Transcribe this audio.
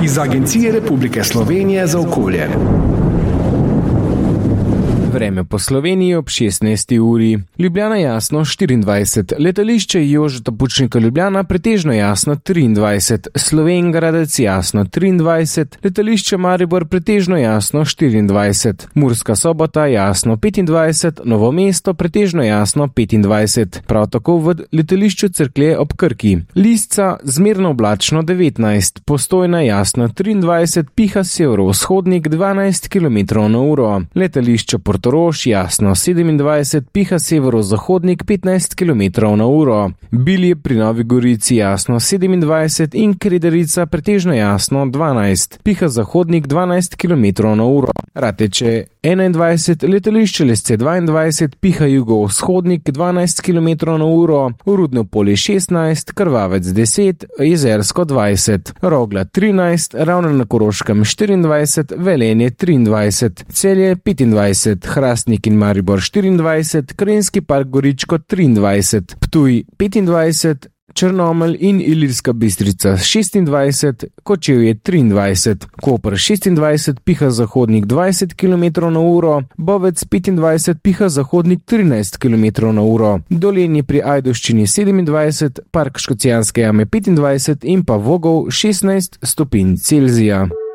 iz Agencije Republike Slovenije za okolje. Vreme po Sloveniji ob 16. uri. Ljubljana jasno 24, letališče Jožeta Pučnika Ljubljana pretežno jasno 23, Slovenj Gradec jasno 23, letališče Maribor pretežno jasno 24, Murska Sobota jasno 25, Novo mesto pretežno jasno 25, prav tako v letališču Cerklje ob Krki. Lisca zmerno oblačno 19, Postojna jasno 23, piha severovzhodnik 12 km/h. Letališče Portorož jasno 27, piha severozahodnik 15 km/h. Bilje pri Novi Gorici jasno 27 in Krederica pretežno jasno 12, piha zahodnik 12 km/h. Rateče 21, letališče Lesce 22, piha jugovzhodnik 12 km/h, Rudno Polje 16, Krvavec 10, Jezersko 20, Rogla 13, Ravne na Koroškem 24, Velenje 23, Celje 25, Hrastnik in Maribor 24, Krajinski park Goričko 23, Ptuj 25, Črnomelj in Ilirska Bistrica 26, Kočevje 23, Koper 26, piha zahodnik 20 km/h, Bovec 25, piha zahodnik 13 km/h, Dolenje pri Ajdovščini 27, Park Škocjanske jame 25 in pa Vogov 16 stopinj Celzija.